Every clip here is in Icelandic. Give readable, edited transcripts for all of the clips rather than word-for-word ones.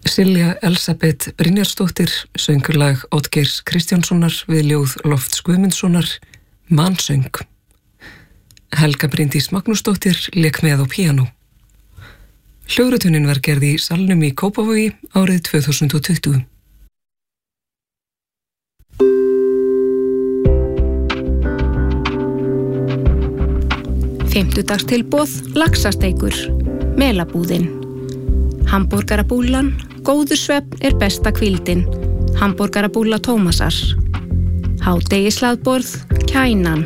Silja Elsabeth Brynjarsdóttir söng lag Oddgeirs Kristjánssonar við ljóð Lofts Guðmundssonar, Mansöng. Helga Bryndís Magnúsdóttir lék með á píanó. Hljóðritunin var gerð í salnum í Kópavogi árið 2020. Fimmtudagstilboð, laxasteikur, melabúðin. Hamborgarabúlan, góður svefn er besta hvíldin. Hamborgarabúla Tómasar. Hádegishlaðborð, Kænan.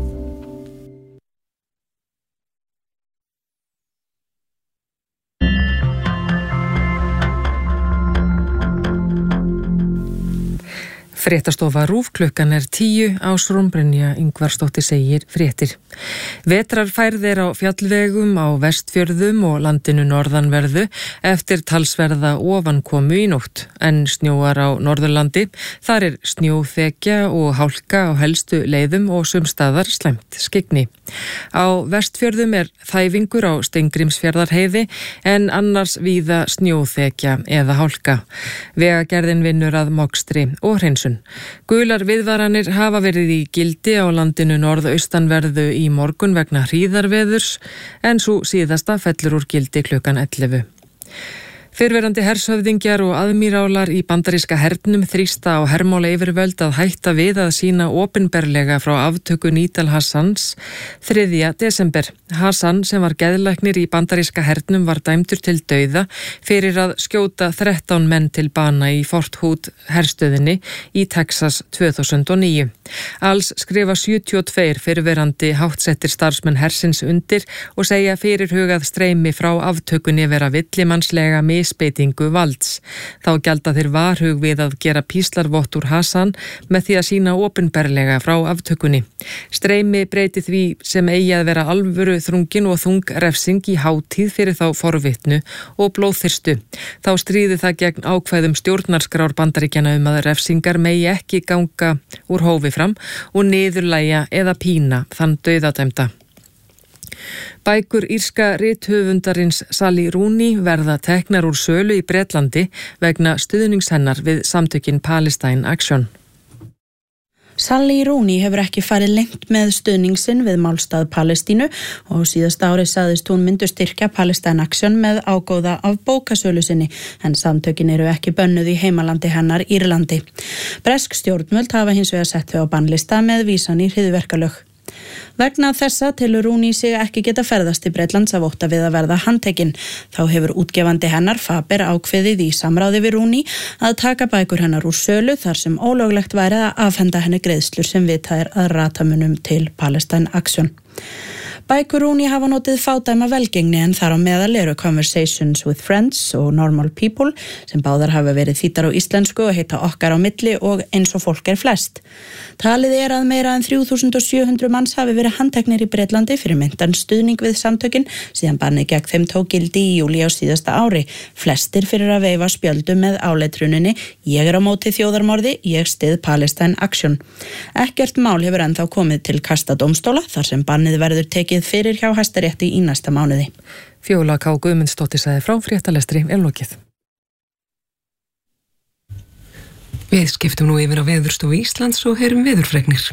Fréttastofa RÚV klukkan 10 Ásrún Brynja Ingvarsdóttir segir fréttir. Vetrarfærð á fjallvegum á Vestfjörðum og landinu norðanverðu eftir talsverða ofankomu í nótt, en snjóar á Norðurlandi. Þar snjóþekja og hálka á helstu leiðum og sumstaðar slæmt skyggni. Á Vestfjörðum þæfingur á Steingrímsfjarðarheiði en annars víða snjóþekja eða hálka. Vegagerðin vinnur að mokstri og hreinsun. Gular viðvaranir hafa verið í gildi á landinu norðaustanverðu í morgun vegna hríðarveðurs en sú síðasta fellur úr gildi klukkan 11. Fyrrverandi hershöfðingjar og aðmírálar í bandaríska hernum þrýsta á hermálayfirvöld að hætta við að sýna opinberlega frá aftöku Nidal Hassans 3. desember. Hassan, sem var geðlæknir í bandaríska hernum, var dæmdur til dauða fyrir að skjóta 13 menn til bana í Fort Hood herstöðinni í Texas 2009. Alls skrifa 72 fyrrverandi háttsettir starfsmenn hersins undir og segja fyrirhugað streymi frá aftökunni vera villimannslega misbeitingu valds. Þá gjalda þeir varhug við að gera píslarvott úr Hassan með því að sýna opinberlega frá aftökunni. Streymi breyti því sem eigi að vera alvöru þrungin og þung refsing í hátíð fyrir þá forvitnu og blóðþyrstu. Þá stríði það gegn ákvæðum stjórnarskrár Bandaríkjanna að refsingar megi ekki ganga úr hófi fram og niðurlægja eða pína þann dauðadæmda. Bækur írska rithöfundarins Sally Rooney verða teknar úr sölu í Bretlandi vegna stuðnings hennar við samtökin Palestine Action. Sally Rooney hefur ekki farið lengt með stuðningsinn við málstað Palestínu og síðasta ári sagðist hún myndu styrkja Palestine Action með ágóða af bókasölu sinni, en samtökin eru ekki bönnuð í heimalandi hennar Írlandi. Bresk stjórnvöld hafa hins vegar sett þau á bannlista með vísan í hryðjuverkalög. Vegna þessa telur Rooney sig ekki geta ferðast til Bretlands af ótta við að verða handtekinn. Þá hefur útgefandi hennar Faber ákveðið í samráði við Rooney að taka bækur hennar úr sölu þar sem ólöglegt væri að afhenda henni greiðslur sem vitað að rata munum til Palestine Action. Bækur Rooney hafa notið fádæma velgengni en þar á meðal eru Conversations with Friends og Normal People sem báðar hafa verið þýddar á íslensku og heita Okkar á milli og Eins og fólk flest. Talið að meira en 3700 manns hafi verið handteknir í Bretlandi fyrir meintan stuðning við samtökin síðan bannið gegn þeim tók gildi í júlí á síðasta ári. Flestir fyrir að veifa spjöldum með áleitruninni Ég á móti þjóðarmorði, ég styð Palestine Action. Ekkert mál hefur ennþá komið til kasta dómstóla þar sem bannið verður tekið fyrir hjá Hæstarétti í næsta mánuði. Fjóla K. Guðmundsdóttir sagði frá, fréttalestri lokið. Við skiptum nú yfir á Veðurstofu Íslands og heyrum veðurfregnir.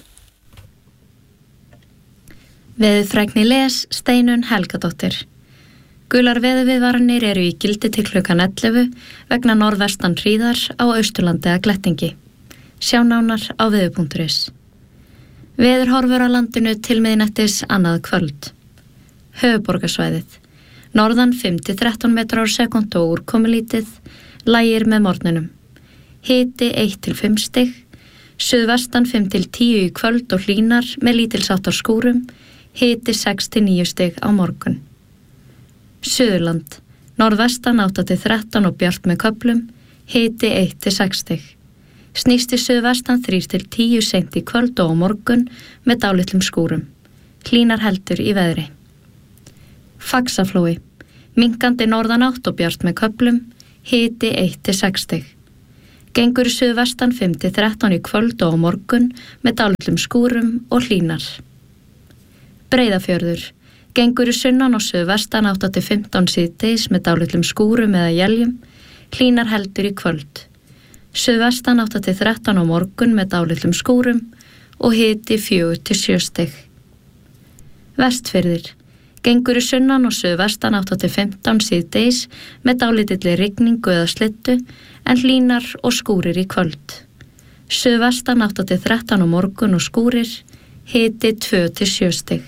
Veðurfregni les Steinunn Helgadóttir. Gular veðurviðvaranir eru í gildi til klukkan 11 vegna norðvestan hríðar á Austurlandi að Glettingi. Sjá nánar á veður.is. Veðurhorfur á landinu til miðnættis annað kvöld. Höfuðborgarsvæðið. Norðan 5-13 metrar á sekúndu og úrkomulítið, lægir með morgninum. Hiti 1-5 stig, suðvestan 5-10 í kvöld og hlýnar með lítilsháttar skúrum, hiti 6-9 stig á morgun. Suðurland. Norðvestan 8-13 og bjart með köflum, hiti 1-6 stig. Snýst í suðvestan 3-10 seint í kvöld og á morgun með dálitlum skúrum. Hlýnar heldur í veðri. Faxaflói. Minkandi norðanátt og bjart með köflum, hiti 1-6 stig. Gengur í suðvestan 5-13 í kvöld og á morgun með dálitlum skúrum og hlýnar. Breiðafjörður. Gengur í sunnan og suðvestan 8-15 síðdegis með dálitlum skúrum eða éljum, hlýnar heldur í kvöld. Suðvestan 8-13 á morgun með dálitlum skúrum og hiti 4-7 stig. Vestfirðir. Gengur í sunnan og suðvestan 8-15 síðdegis með dálítilli rigningu eða slittu en hlýnar og skúrir í kvöld. Suðvestan 8-13 á morgun og skúrir, hiti 2-7 stig.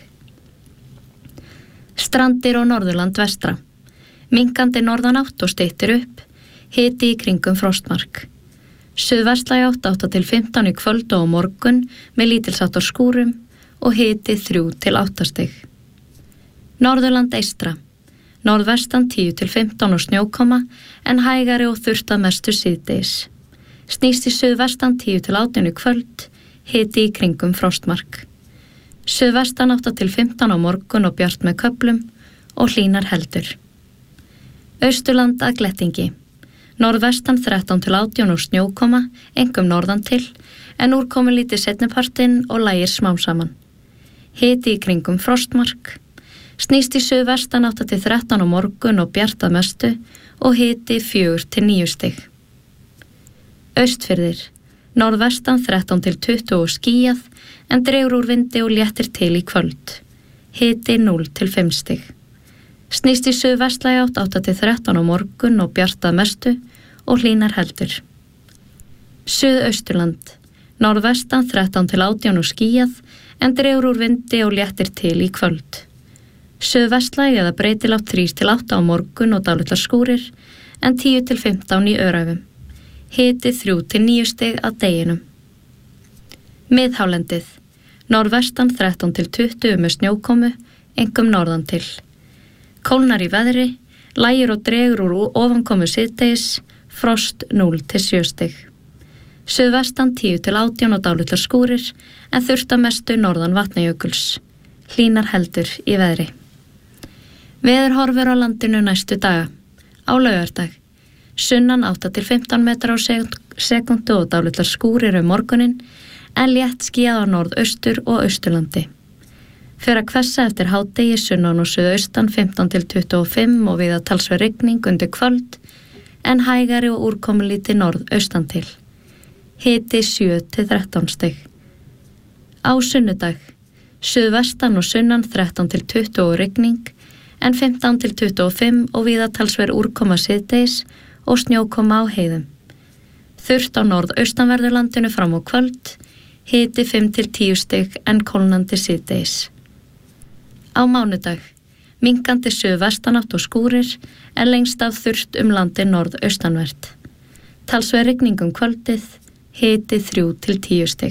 Strandir og Norðurland vestra. Minkandi norðanátt og styttir upp, hiti í kringum frostmark. Suðvestlæg 8-15 í kvöld og á morgun með lítilsháttar skúrum og hiti 3-8 stig. Norðurland eystra. Norðvestan 10-15 og snjókoma en hægari og þurrt að mestu síðdegis. Snýst í suðvestan 10-18 í kvöld, hiti í kringum frostmark. Suðvestan 8-15 á morgun og bjart með köflum og hlýnar heldur. Austurland að glettingi. Norðvestan 13-18 og snjókoma, einkum norðan til, en úrkomi lítið seinnipartinn og lægir smám saman. Hiti í kringum frostmark. Snýst í suðvestan 8-13 á morgun og bjart að mestu og hiti 4-9 stig. Austfirðir. Norðvestan 13-20 og skýjað en dregur úr vindi og léttir til í kvöld. Hiti 0-5 stig. Snýst í suðvestlæg 8-13 á morgun og bjart að mestu og hlýnar heldur. Suðausturland. Norðvestan 13-18 og skýjað en dregur úr vindi og léttir til í kvöld. Suðvestlæg eða breytilátt 3-8 á morgun og dálitlar skúrir en 10-15 í Öræfum. Hiti 3-9 stig að deginum. Miðhálendið. Norðvestan 13-20 með snjókomu, einkum norðan til. Kólnar í veðri, lægir og dregur úr ofankomu síðdegis, frost 0-7 stig. Suðvestan 10-18 og dálitlar skúrir en þurrt að mestu norðan Vatnajökuls. Hlýnar heldur í veðri. Veðurhorfur á landinu næstu daga. Á laugardag. Sunnan 8-15 metrar á sekundu og dálitlar skúrir morguninn en létt skýjað á norðaustur og austurlandi. Fer að hvessa eftir hádegi sunnan og suðaustan 15-25 og víða talsverð rigning undir kvöld en hægari og úrkomulítið norðaustan til. Hiti 7-13 stig. Á sunnudag. Suðvestan og sunnan 13-20 og rigning en 15-25 og víða talsverð úrkoma síðdegis og snjókoma á heiðum. Þurrt á norðaustanverðurlandinu fram á kvöld, hiti 5-10 stig en kólnandi síðdegis. Á mánudag. Minkandi suðvestanátt og skúrir en lengst af þurrt landið norðaustanvert. Talsverð rigning kvöldið, hiti 3-10 stig.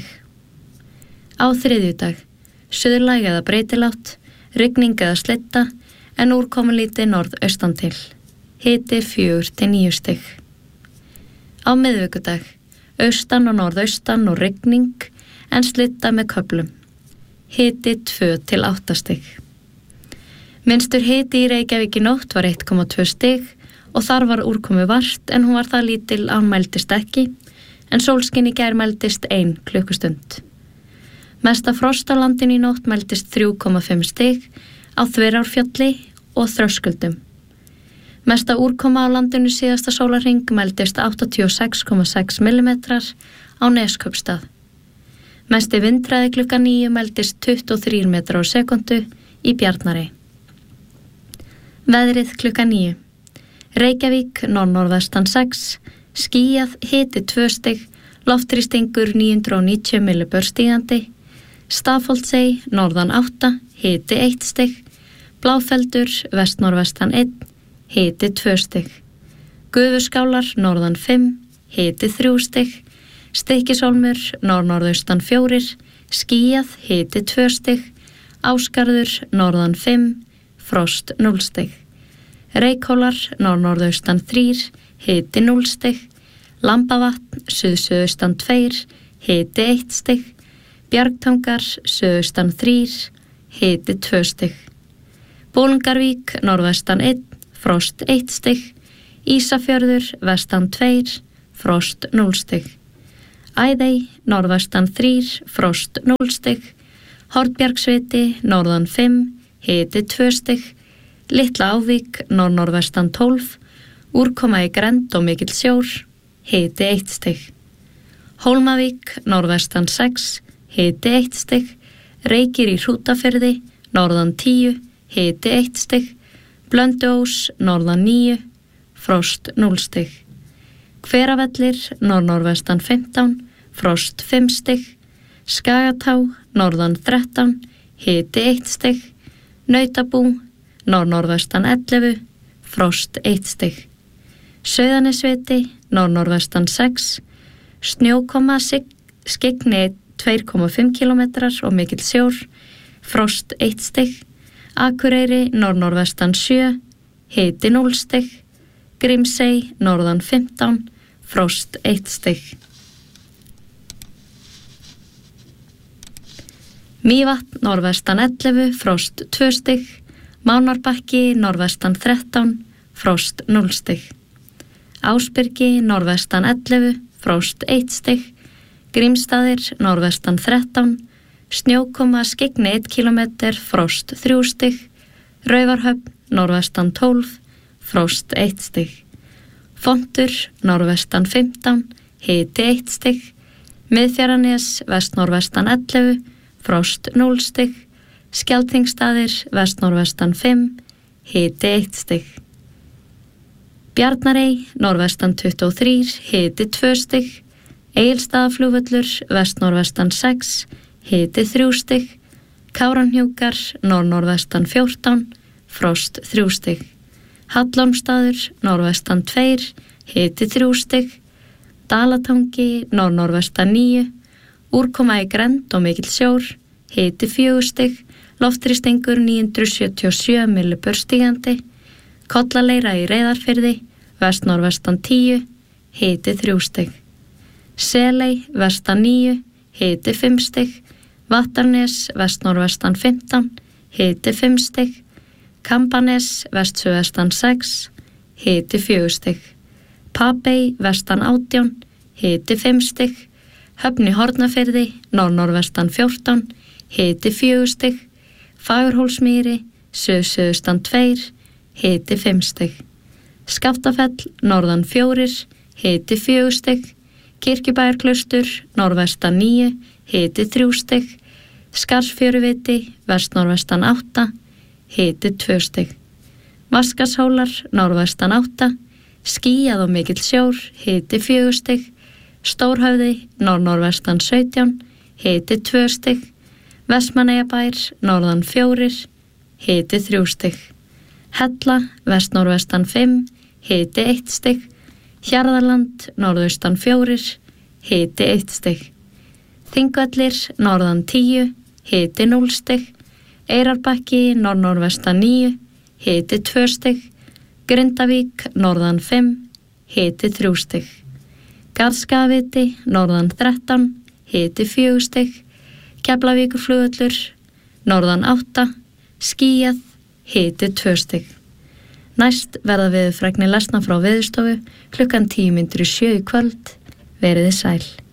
Á þriðjudag. Suðlæg eða breytilátt, rigning eða slitta en úrkomulítið norðaustan til. Hiti 4-9 stig. Á miðvikudag. Austan og norðaustan og rigning en slitta með köflum. Hiti 2-8 stig. Minnstur hiti í Reykjavík í nótt var 1,2 stig og þar var úrkomu vart en hún var það lítil að hún mældist ekki en sólskin í gær mældist 1 klukkustund. Mesta frost á landinu í nótt mældist 3,5 stig á Þverárfjalli og Þröskuldum. Mesta úrkoma á landinu síðasta sólarhring mældist 86,6 mm á Neskaupstað. Mesti vindhraði klukkan 9 mældist 23 metrar á sekundu í Bjarnarey. Veðrið klukkan 9. Reykjavík, norðnorðvestan 6, skýjað, hiti 2 stig, loftþrýstingur 990 millibör stígandi, Stafholtsey, norðan 8, hiti 1 stig, Bláfeldur, vestnorðvestan 1, hiti 2 stig, Gufuskálar, norðan 5, hiti 3 stig, Stykkishólmur, norðnorðaustan 4, skýjað, hiti 2 stig, Ásgarður, norðan 5, frost 0 stig, Reykhólar, norðnorðaustan 3, hiti 0 stig, Lambavatn, suðsuðaustan 2, hiti 1 stig, Bjargtangar, suðaustan 3, hiti 2 stig, Bolungarvík, norðvestan 1, frost 1 stig, Ísafjörður, vestan 2, frost 0 stig, Æðey, norðvestan 3, frost 0 stig, Hornbjargsviti, norðan 5, hiti 2 stig, Litla Ávík, norðnorðvestan 12, Úrkoma í grennd og mikill sjór, hiti 1 stig. Hólmavík, norðvestan 6, hiti 1 stig. Reykir í Hrútafirði, norðan 10, hiti 1 stig. Blönduós, norðan 9, frost 0 stig. Hveravellir, norðnorvestan 15, frost 5 stig. Skagatá, norðan 13, hiti 1 stig. Nautabú, norðnorvestan 11, frost 1 stig. Sauðanesviti, norðnorvestan 6, snjókoma skyggni 2,5 km og mikill sjór, frost 1 stig. Akureyri, norðnorvestan 7, hiti 0 stig. Grímsey, norðan 15, frost 1 stig. Mývatn, norðvestan 11, frost 2 stig. Mánarbakki, norðvestan 13, frost 0 stig. Ásbyrgi, norðvestan 11, frost 1 stig. Grímsstaðir, norðvestan 13, snjókoma skyggni 1 km, frost 3 stig. Raufarhöfn, norðvestan 12, frost 1 stig. Fontur, norðvestan 15, hiti 1 stig. Miðfjaranes, vestnorðvestan 11, frost 0 stig. Skjaldþingsstaðir, vestnorðvestan 5, hiti 1 stig. Bjarnarey, norðvestan 23, hiti 2 stig. Egilsstaðaflugvöllur, vestnorðvestan 6, hiti 3 stig. Kárahnjúkar, norðnorðvestan 14, frost 3 stig. Hallormsstaður, norðvestan 2, hiti 3 stig. Dalatangi, norðnorðvestan 9, úrkoma í grennd og mikill sjór, hiti 4 stig. Loftþrýstingur 977 millibör stigandi. Kollaleira í Reyðarfirði, vestnorðvestan 10, hiti 3 stig. Seley, vestan 9, hiti 5 stig. Vattarnes, vestnorðvestan 15, hiti 5 stig. Kambanes, vestsuðvestan 6, hiti 4 stig. Papey, vestan 18, hiti 5 stig. Höfn í Hornafirði, norðnorðvestan 14, hiti 4 stig. Fagurhólsmýri, suðsuðustan 2, hiti 5 stig. Skaftafell, norðan 4, hiti 4 stig. Kirkjubæjarklaustur, norðvestan 9, hiti 3 stig. Skarðsfjöruviti, vestnorðvestan 8, hiti 2 stig. Vaskashólar, norðvestan 8, skýjað og mikill sjór, hiti 4 stig. Stórhöfði, norðnorðvestan 17, hiti 2 stig. Vestmannaeyjabær, norðan 4, hiti 3 stig. Hella, vestnorðvestan 5, hiti 1 stig. Hjarðarland, norðaustan 4, hiti 1 stig. Þingvellir, norðan 10, hiti 0 stig. Eyrarbakki, norðnorðvestan 9, hiti 2 stig. Grindavík, norðan 5, hiti 3 stig. Garðskagaviti, norðan 13, hiti 4 stig. Keflavíkurflugvöllur, norðan 8, skýjað, hiti 2 stig. Næst verða veðurfregnir lesnar frá Veðurstofu klukkan 10:07 í kvöld. Veriði sæl.